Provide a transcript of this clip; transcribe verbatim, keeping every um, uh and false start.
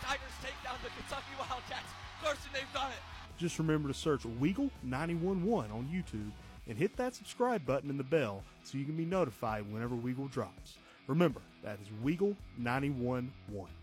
Tigers take down the Kentucky Wildcats. Carson, they've done it. Just remember to search Weagle nine one one on YouTube and hit that subscribe button and the bell so you can be notified whenever Weagle drops. Remember, that is Weagle nine one one.